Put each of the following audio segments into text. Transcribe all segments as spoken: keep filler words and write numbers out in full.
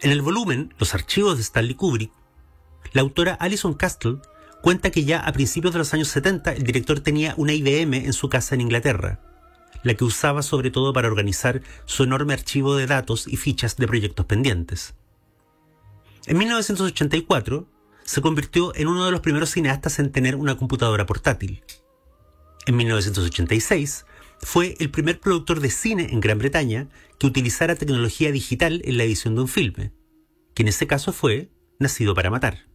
En el volumen Los archivos de Stanley Kubrick, la autora Alison Castle cuenta que ya a principios de los años setenta el director tenía una I B M en su casa en Inglaterra, la que usaba sobre todo para organizar su enorme archivo de datos y fichas de proyectos pendientes. En mil novecientos ochenta y cuatro se convirtió en uno de los primeros cineastas en tener una computadora portátil. En mil novecientos ochenta y seis fue el primer productor de cine en Gran Bretaña que utilizara tecnología digital en la edición de un filme, que en ese caso fue Nacido para matar.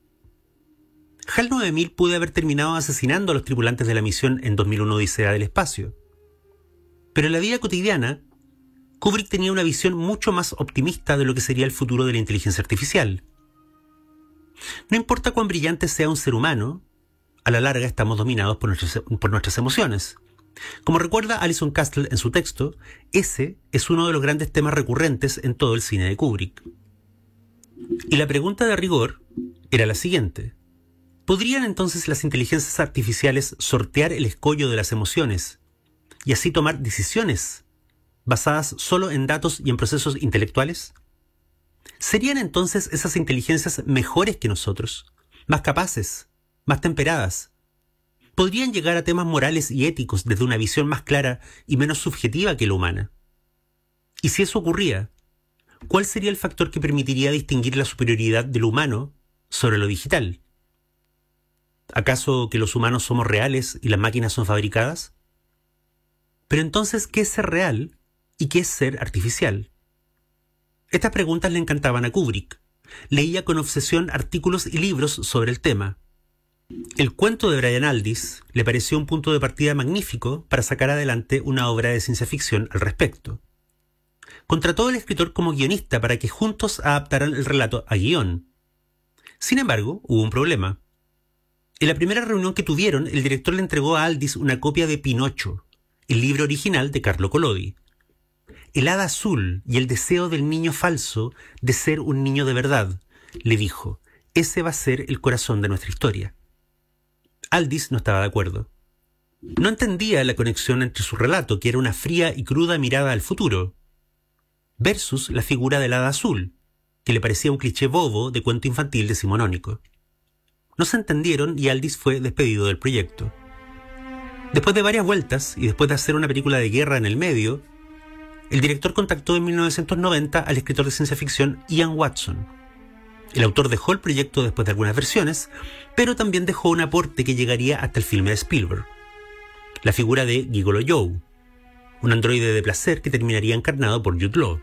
HAL nueve mil pudo haber terminado asesinando a los tripulantes de la misión en dos mil uno Odisea del Espacio. Pero en la vida cotidiana, Kubrick tenía una visión mucho más optimista de lo que sería el futuro de la inteligencia artificial. No importa cuán brillante sea un ser humano, a la larga estamos dominados por nuestras, por nuestras emociones. Como recuerda Alison Castle en su texto, ese es uno de los grandes temas recurrentes en todo el cine de Kubrick. Y la pregunta de rigor era la siguiente: ¿podrían entonces las inteligencias artificiales sortear el escollo de las emociones y así tomar decisiones basadas solo en datos y en procesos intelectuales? ¿Serían entonces esas inteligencias mejores que nosotros, más capaces, más temperadas? ¿Podrían llegar a temas morales y éticos desde una visión más clara y menos subjetiva que la humana? Y si eso ocurría, ¿cuál sería el factor que permitiría distinguir la superioridad de lo humano sobre lo digital? ¿Acaso que los humanos somos reales y las máquinas son fabricadas? Pero entonces, ¿qué es ser real y qué es ser artificial? Estas preguntas le encantaban a Kubrick. Leía con obsesión artículos y libros sobre el tema. El cuento de Brian Aldiss le pareció un punto de partida magnífico para sacar adelante una obra de ciencia ficción al respecto. Contrató al escritor como guionista para que juntos adaptaran el relato a guión. Sin embargo, hubo un problema. En la primera reunión que tuvieron, el director le entregó a Aldiss una copia de Pinocho, el libro original de Carlo Collodi. El hada azul y el deseo del niño falso de ser un niño de verdad, le dijo, ese va a ser el corazón de nuestra historia. Aldiss no estaba de acuerdo. No entendía la conexión entre su relato, que era una fría y cruda mirada al futuro, versus la figura del hada azul, que le parecía un cliché bobo de cuento infantil decimonónico. No se entendieron y Aldiss fue despedido del proyecto. Después de varias vueltas y después de hacer una película de guerra en el medio, el director contactó en mil novecientos noventa al escritor de ciencia ficción Ian Watson. El autor dejó el proyecto después de algunas versiones, pero también dejó un aporte que llegaría hasta el filme de Spielberg, la figura de Gigolo Joe, un androide de placer que terminaría encarnado por Jude Law.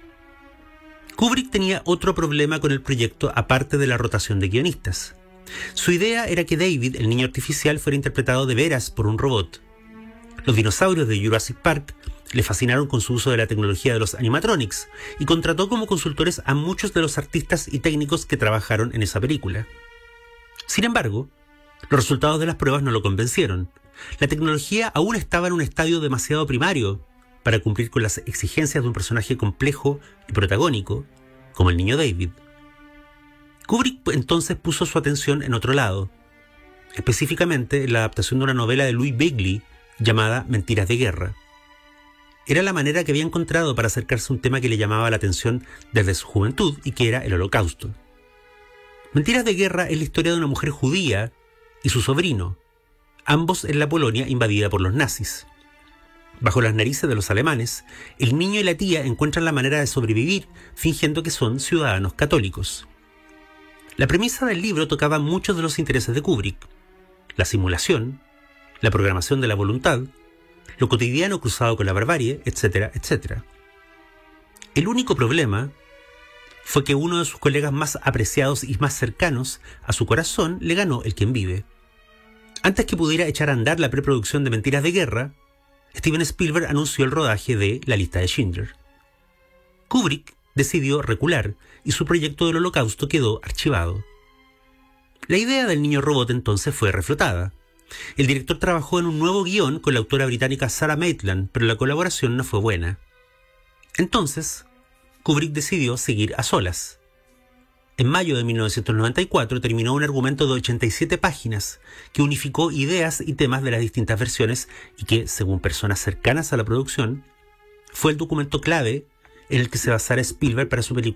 Kubrick tenía otro problema con el proyecto aparte de la rotación de guionistas. Su idea era que David, el niño artificial, fuera interpretado de veras por un robot. Los dinosaurios de Jurassic Park le fascinaron con su uso de la tecnología de los animatronics y contrató como consultores a muchos de los artistas y técnicos que trabajaron en esa película. Sin embargo, los resultados de las pruebas no lo convencieron. La tecnología aún estaba en un estadio demasiado primario para cumplir con las exigencias de un personaje complejo y protagónico, como el niño David. Kubrick entonces puso su atención en otro lado, específicamente en la adaptación de una novela de Louis Bigley llamada Mentiras de guerra. Era la manera que había encontrado para acercarse a un tema que le llamaba la atención desde su juventud y que era el Holocausto. Mentiras de guerra es la historia de una mujer judía y su sobrino, ambos en la Polonia invadida por los nazis. Bajo las narices de los alemanes, el niño y la tía encuentran la manera de sobrevivir fingiendo que son ciudadanos católicos. La premisa del libro tocaba muchos de los intereses de Kubrick: la simulación, la programación de la voluntad, lo cotidiano cruzado con la barbarie, etcétera, etcétera. El único problema fue que uno de sus colegas más apreciados y más cercanos a su corazón le ganó el quien vive. Antes que pudiera echar a andar la preproducción de Mentiras de guerra, Steven Spielberg anunció el rodaje de La lista de Schindler. Kubrick decidió recular y su proyecto del Holocausto quedó archivado. La idea del niño robot entonces fue reflotada. El director trabajó en un nuevo guión con la autora británica Sarah Maitland, pero la colaboración no fue buena. Entonces, Kubrick decidió seguir a solas. En mayo de mil novecientos noventa y cuatro terminó un argumento de ochenta y siete páginas que unificó ideas y temas de las distintas versiones y que, según personas cercanas a la producción, fue el documento clave en el que se basara Spielberg para su película